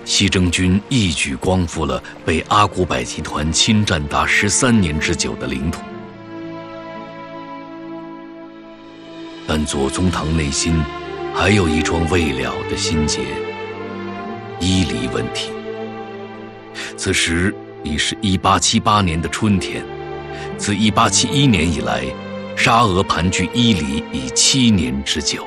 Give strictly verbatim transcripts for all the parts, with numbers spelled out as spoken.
西征军一举光复了被阿古柏集团侵占达十三年之久的领土。但左宗棠内心还有一桩未了的心结——伊犁问题。此时已是一八七八年的春天，自一八七一年以来，沙俄盘踞伊犁已七年之久。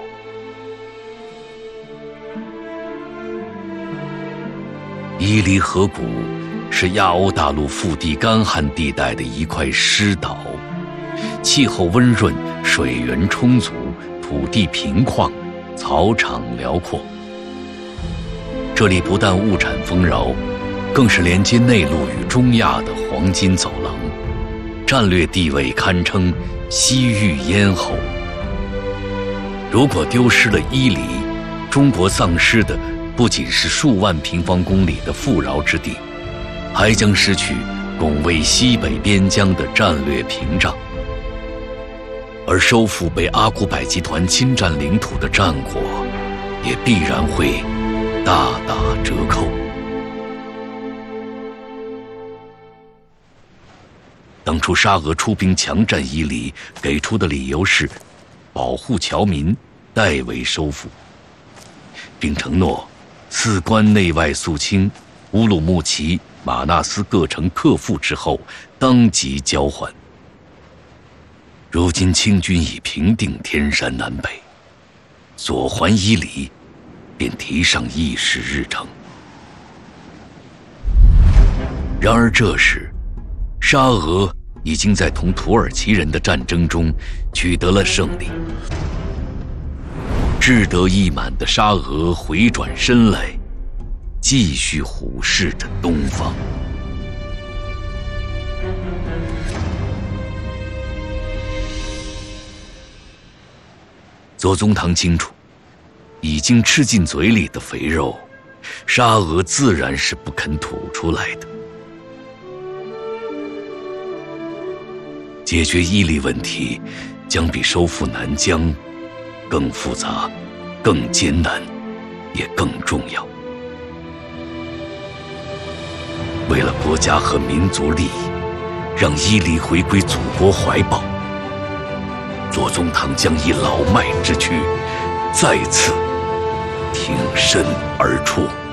伊犁河谷是亚欧大陆腹地干旱地带的一块湿岛，气候温润，水源充足，土地平旷，草场辽阔。这里不但物产丰饶，更是连接内陆与中亚的黄金走廊，战略地位堪称西域咽喉。如果丢失了伊犁，中国丧失的不仅是数万平方公里的富饶之地，还将失去拱卫西北边疆的战略屏障，而收复被阿古柏集团侵占领土的战果，也必然会大打折扣。当初沙俄出兵强占伊犁，给出的理由是保护侨民，代为收复，并承诺四关内外肃清，乌鲁木齐、马纳斯各城克复之后，当即交还。如今清军已平定天山南北，索还伊犁便提上议事日程。然而这时，沙俄已经在同土耳其人的战争中取得了胜利。志得意满的沙俄回转身来，继续虎视着东方。左宗棠清楚，已经吃进嘴里的肥肉，沙俄自然是不肯吐出来的。解决伊犁问题，将比收复南疆更复杂、更艰难，也更重要。为了国家和民族利益，让伊犁回归祖国怀抱，左宗棠将以老迈之躯，再次挺身而出。